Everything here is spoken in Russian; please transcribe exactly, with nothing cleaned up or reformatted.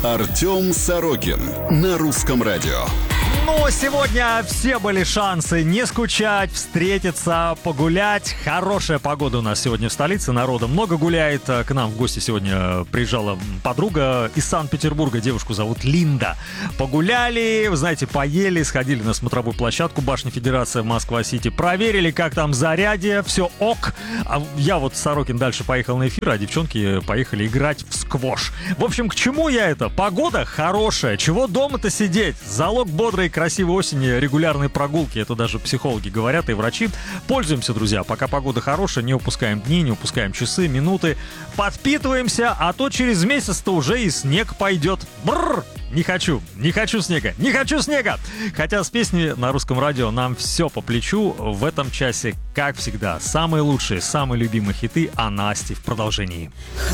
Артем Сорокин на Русском радио. Ну, сегодня все были шансы не скучать, встретиться, погулять. Хорошая погода у нас сегодня в столице, народа много гуляет. К нам в гости сегодня приезжала подруга из Санкт-Петербурга, девушку зовут Линда. Погуляли, вы знаете, поели, сходили на смотровую площадку Башни Федерации в Москва-Сити, проверили, как там зарядье, все ок. А я вот, Сорокин, дальше поехал на эфир, а девчонки поехали играть в сквош. В общем, к чему я это? Погода хорошая, чего дома-то сидеть? Залог бодрой красивой осени, регулярные прогулки, это даже психологи говорят и врачи. Пользуемся, друзья, пока погода хорошая, не упускаем дни, не упускаем часы, минуты, подпитываемся, а то через месяц-то уже и снег пойдет. Бррр! Не хочу, не хочу снега, не хочу снега! Хотя с песней на Русском радио нам все по плечу. В этом часе, как всегда, самые лучшие, самые любимые хиты о Насте в продолжении.